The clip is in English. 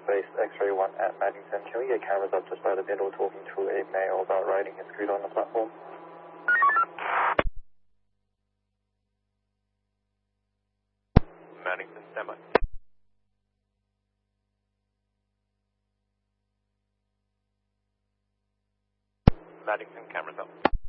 Space X-ray 1 at Maddington. Can we get cameras up just by the middle talking to a male about riding his scooter on the platform? Maddington, standby. Maddington, cameras up.